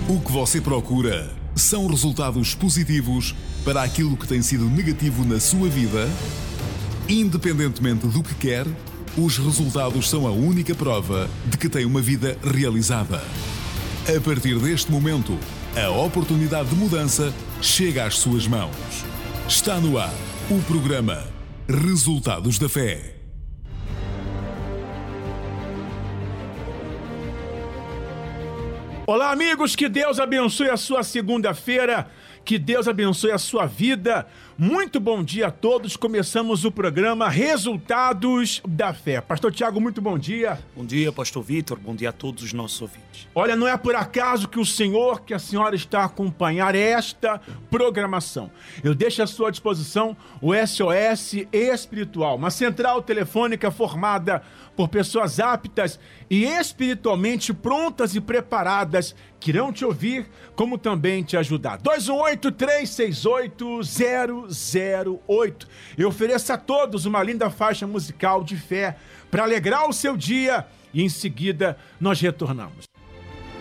O que você procura são resultados positivos para aquilo que tem sido negativo na sua vida? Independentemente do que quer, os resultados são a única prova de que tem uma vida realizada. A partir deste momento, a oportunidade de mudança chega às suas mãos. Está no ar o programa Resultados da Fé. Olá, amigos, que Deus abençoe a sua segunda-feira, que Deus abençoe a sua vida. Muito bom dia a todos. Começamos o programa Resultados da Fé. Pastor Tiago, muito bom dia. Bom dia, Pastor Vitor. Bom dia a todos os nossos ouvintes. Olha, não é por acaso que o Senhor, que a senhora está a acompanhar esta programação. Eu deixo à sua disposição o SOS Espiritual, uma central telefônica formada por pessoas aptas e espiritualmente prontas e preparadas que irão te ouvir, como também te ajudar. 218-368-008. Eu ofereço a todos uma linda faixa musical de fé para alegrar o seu dia e em seguida nós retornamos.